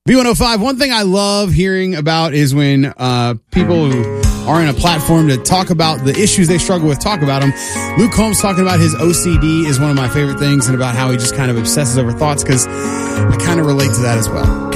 B105, one thing I love hearing about is when people who are in a platform to talk about the issues they struggle with, talk about them. Luke Combs talking about his OCD is one of my favorite things, and about how he just kind of obsesses over thoughts, because I kind of relate to that as well.